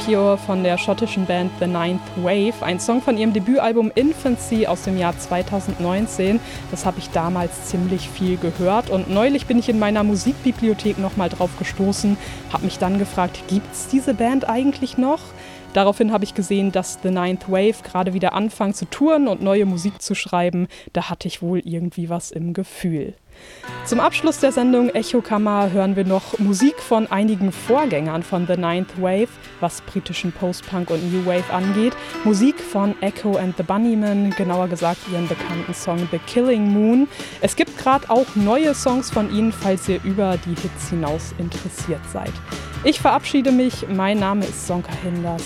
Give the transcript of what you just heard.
Insecure von der schottischen Band The Ninth Wave, ein Song von ihrem Debütalbum Infancy aus dem Jahr 2019. Das habe ich damals ziemlich viel gehört und neulich bin ich in meiner Musikbibliothek nochmal drauf gestoßen, habe mich dann gefragt, gibt's diese Band eigentlich noch? Daraufhin habe ich gesehen, dass The Ninth Wave gerade wieder anfangen zu touren und neue Musik zu schreiben. Da hatte ich wohl irgendwie was im Gefühl. Zum Abschluss der Sendung Echokammer hören wir noch Musik von einigen Vorgängern von The Ninth Wave, was britischen Post-Punk und New Wave angeht. Musik von Echo and the Bunnymen, genauer gesagt ihren bekannten Song The Killing Moon. Es gibt gerade auch neue Songs von ihnen, falls ihr über die Hits hinaus interessiert seid. Ich verabschiede mich, mein Name ist Sonka Hinders.